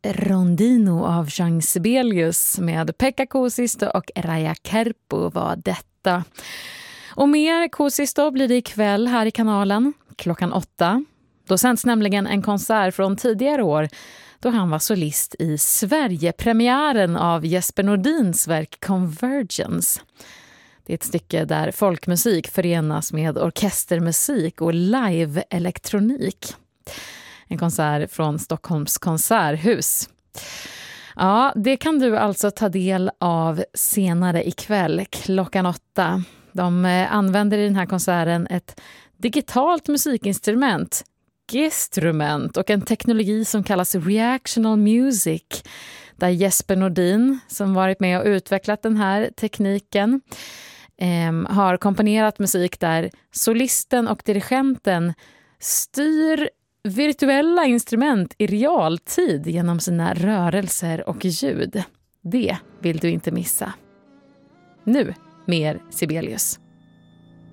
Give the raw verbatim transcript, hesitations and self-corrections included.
Rondino av Jean Sibelius med Pekka Kuusisto och Raija Kärppu var detta. Och mer Kuusisto blir det ikväll här i kanalen klockan åtta. Då sänds nämligen en konsert från tidigare år då han var solist i Sverige-premiären av Jesper Nordins verk Convergence. Det är ett stycke där folkmusik förenas med orkestermusik och live-elektronik. En konsert från Stockholms konserthus. Ja, det kan du alltså ta del av senare ikväll klockan åtta. De använder i den här konserten ett digitalt musikinstrument, Gestrument, och en teknologi som kallas Reactional Music, där Jesper Nordin, som varit med och utvecklat den här tekniken, eh, har komponerat musik där solisten och dirigenten styr virtuella instrument i realtid genom sina rörelser och ljud. Det vill du inte missa. Nu mer Sibelius.